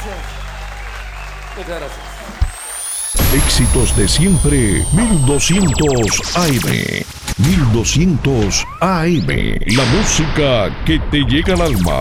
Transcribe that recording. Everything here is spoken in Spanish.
gracias. Muchas gracias. Éxitos de siempre, 1200 AM. 1200 AM. La música que te llega al alma.